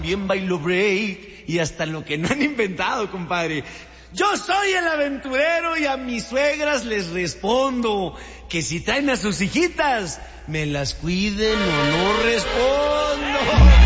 Bien bailo break y hasta lo que no han inventado, compadre. Yo soy el aventurero y a mis suegras les respondo que si traen a sus hijitas, me las cuiden o no respondo.